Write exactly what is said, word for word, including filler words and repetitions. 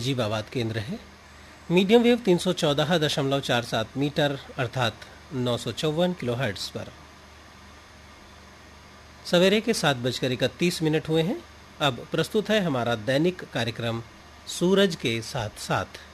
जीवावाद केंद्र है। Medium wave तीन सौ चौदह दशमलव चार सात मीटर अर्थात नौ सौ चौवन किलो हर्ट्ज पर। सवेरे के सात बजकर इकतीस मिनट हुए हैं। अब प्रस्तुत है हमारा दैनिक कार्यक्रम सूरज के साथ साथ।